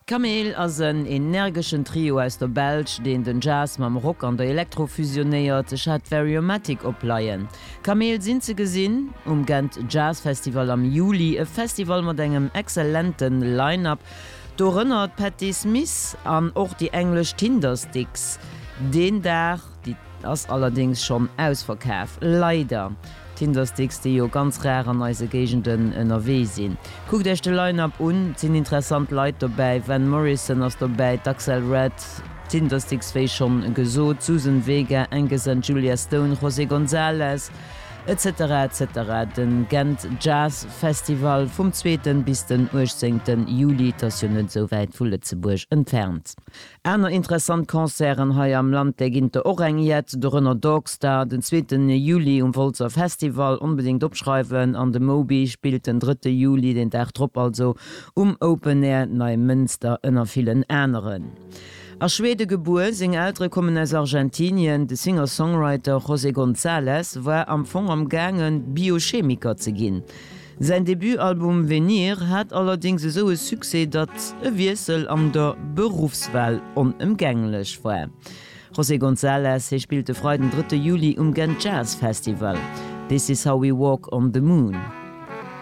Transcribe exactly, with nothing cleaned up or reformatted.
Camille ass een energischen Trio aus der Belsch, den den Jazz mam Rock an der Elektro fusionéiert ze Chat Variomatic opleiien. Camille sinn ze gesinn, um Gent Jazzfestival am Juli, e Festival mat engem exzellenten Line-up, do rënnert Patti Smith an och die englisch Tindersticks. Den Dach, die ass allerdings schon ausverkäf. Leider. Tindersticks, die jo ganz rar an eise Gegenden ënnerwee sinn. Guckt ech de Line-up un, sinn interessant Leiit dabei, Van Morrison ass dabei, Daxel Red, Tindersticks wéi schon gesot, Susan Vega, Angus Julia Stone, José González, et cetera et cetera. Den Gent Jazz Festival vom zweiten bis den achtzehnten Juli, das jo net so weit vu Lützeburg entfernt. Einer interessant Konzern ha am Land der ginnt der Orangiet, der Rënner Dogstar, den zweiten Juli um Volzer Festival unbedingt opschreiben, an de Mobi spielt den dritten Juli den Tag trop also um Open Air nei Münster ënner vielen Äneren. A Schwede geboren, sing ältere kommen aus Argentinien, de Singer-Songwriter José González war am Fong am Gangen Biochemiker ze ginn. Sein Debütalbum Venir hat allerdings so e Sukse, dat e Wiesel an der Berufswahl onemgänglich war. José González he spielte frei den dritten Juli um Gent Jazz Festival. This is how we walk on the moon.